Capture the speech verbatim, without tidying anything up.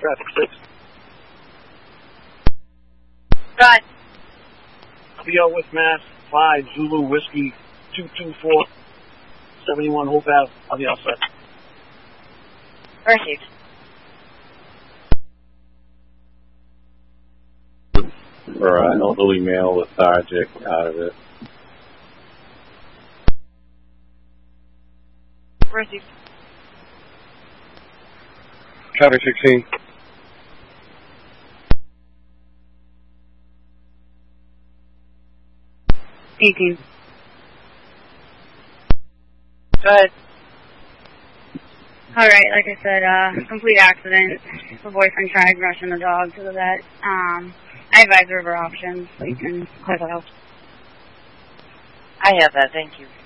traffic six. Go ahead. B O with Mass, five, Zulu Whiskey, two two four, seventy-one Hope Ave on the outside. Received. For an elderly male lethargic out of it. Received. Traffic sixteen. eighteen. Go ahead. Alright, like I said, uh, complete accident. The boyfriend tried rushing the dog to the vet. Um, I advise river options, so you can clear that out. I have that, thank you.